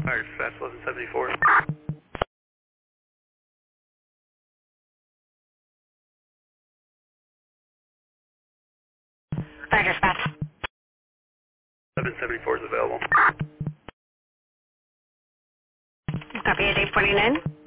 Fire dispatch 1174. Fire dispatch. 1174 is available. Copy at 849.